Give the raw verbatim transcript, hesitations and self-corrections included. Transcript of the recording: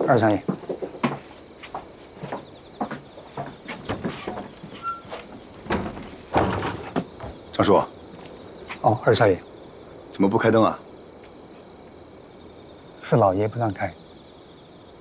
二少爷。 张叔。 哦，二少爷。 怎么不开灯啊？ 是老爷不让开。